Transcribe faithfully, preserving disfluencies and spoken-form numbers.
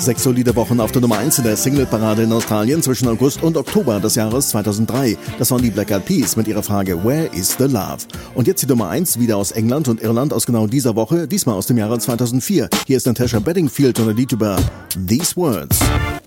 Sechs solide Wochen auf der Nummer eins in der Single-Parade in Australien zwischen August und Oktober des Jahres zweitausenddrei. Das waren die Black Eyed Peas mit ihrer Frage Where is the Love? Und jetzt die Nummer eins, wieder aus England und Irland aus genau dieser Woche, diesmal aus dem Jahre zweitausendvier. Hier ist Natasha Bedingfield und ein Lied über These Words.